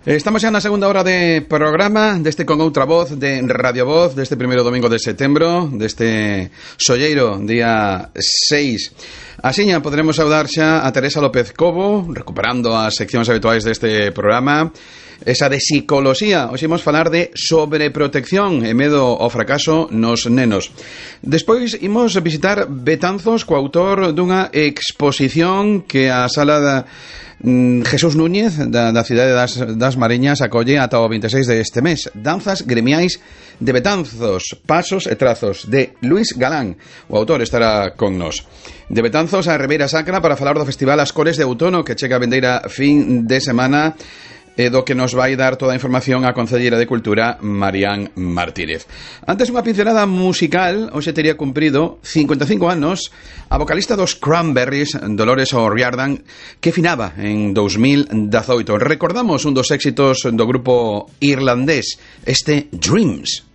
Estamos xa na segunda hora de programa deste Con Outra Voz, de Radio Voz, deste primeiro domingo de setembro, deste solleiro, día 6. Asiña poderemos saudar xa a Teresa López Cobo, recuperando as seccións habituais deste programa, esa de psicoloxía. Hoxe imos falar de sobreprotección e medo ao fracaso nos nenos. Despois imos visitar Betanzos co autor dunha exposición que a sala da Jesús Núñez da cidade das Mariñas acolle ata o 26 deste mes. Danzas gremiais de Betanzos, pasos e trazos, de Luis Galán. O autor estará con nos. De Betanzos a Ribeira Sacra para falar do Festival As Cores de Outono, que chega a vendeira fin de semana, do que nos vai dar toda a información a concelleira de Cultura, Marián Martínez. Antes, unha pincelada musical. Hoxe tería cumprido 55 anos a vocalista dos Cranberries, Dolores O'Riordan, que finaba en 2018. Recordamos un dos éxitos do grupo irlandés, este Dreams.